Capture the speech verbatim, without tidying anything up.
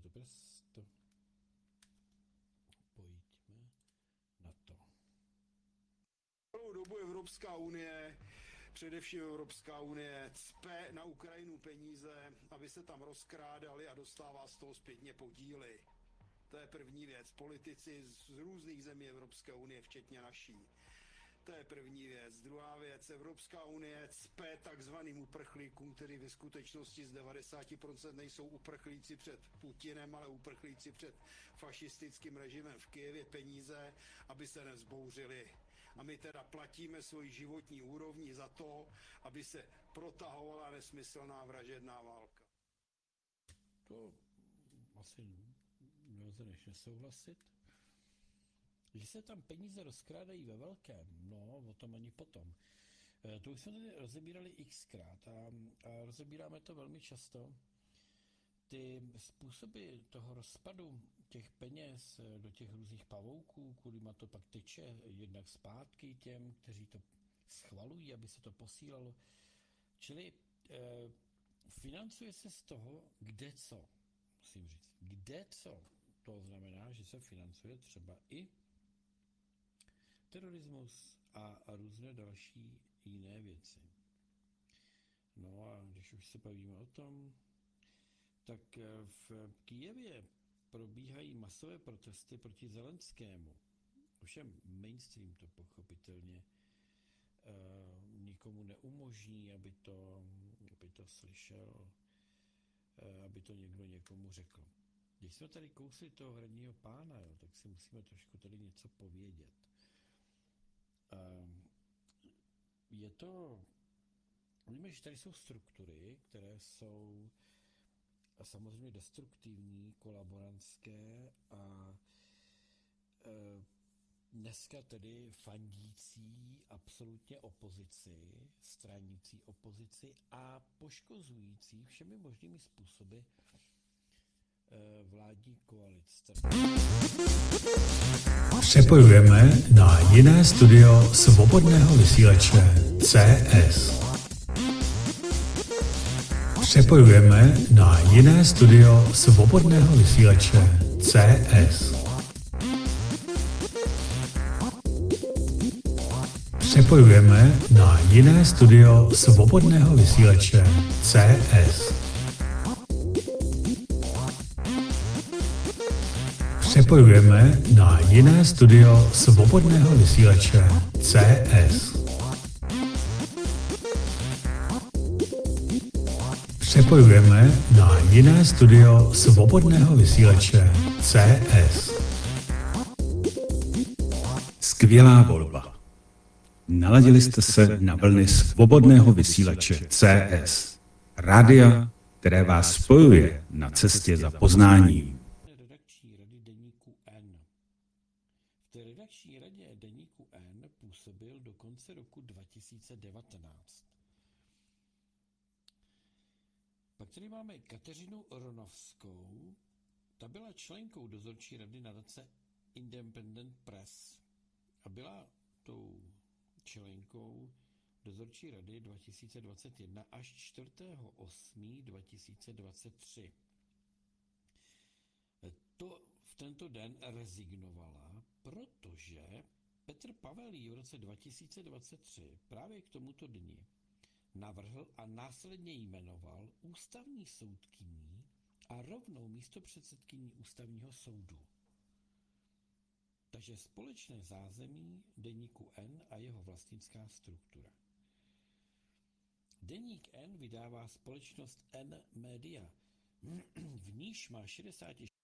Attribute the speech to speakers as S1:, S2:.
S1: Supersto. Pojďme na to.
S2: Celou dobu Evropská unie, především Evropská unie, cpe na Ukrajinu peníze, aby se tam rozkrádali a dostává z toho zpětně podíly. To je první věc. Politici z různých zemí Evropské unie, včetně naší. To je první věc. Druhá věc, Evropská unie cpe takzvaným uprchlíkům, který ve skutečnosti z devadesát procent nejsou uprchlíci před Putinem, ale uprchlíci před fašistickým režimem v Kyjevě, peníze, aby se nevzbouřili. A my teda platíme svoji životní úrovni za to, aby se protahovala nesmyslná vražedná válka.
S1: To asi nelze než nesouhlasit. Že se tam peníze rozkrádají ve velkém, no, o tom ani potom. E, to už jsme tady rozebírali xkrát a, a rozebíráme to velmi často. Ty způsoby toho rozpadu těch peněz do těch různých pavouků, kudyma to pak teče jednak zpátky těm, kteří to schvalují, aby se to posílalo. Čili e, financuje se z toho, kde co, musím říct. Kde co? To znamená, že se financuje třeba i terorismus a, a různé další jiné věci. No a když už se bavíme o tom, tak v Kyjevě probíhají masové protesty proti Zelenskému. Ovšem mainstream to pochopitelně uh, nikomu neumožní, aby to, aby to slyšel, uh, aby to někdo někomu řekl. Když jsme tady kousli toho hradního pána, jo, tak si musíme trošku tady něco povědět. Uh, je to, víme, že tady jsou struktury, které jsou a samozřejmě destruktivní, kolaborantské a e, dneska tedy fandící absolutně opozici, stranící opozici a poškozující všemi možnými způsoby e, vládní koalice.
S3: Přepojujeme na jiné studio svobodného vysílače C S. Přepojujeme na jiné studio svobodného vysílače C S. Přepojujeme na jiné studio svobodného vysílače C S. Přepojujeme na jiné studio svobodného vysílače C S. Přepojujeme na jiné studio svobodného vysílače C S. Skvělá volba. Naladili jste se na vlny svobodného vysílače C S. Rádia, které vás spojuje na cestě za poznáním.
S1: Redakční rady deníku N. V té redakční radě deníku N působil do konce roku dva tisíce devatenáct. Pak tady máme Kateřinu Ronovskou, ta byla členkou dozorčí rady nadace Independent Press a byla tou členkou dozorčí rady dva tisíce dvacet jedna až čtvrtého osmého dva tisíce dvacet tři. To v tento den rezignovala, protože Petr Pavel ji v roce dva tisíce dvacet tři právě k tomuto dni navrhl a následně jmenoval ústavní soudkyní a rovnou místopředsedkyní ústavního soudu. Takže společné zázemí deníku N a jeho vlastnická struktura. Deník N vydává společnost N Media, v níž má šedesát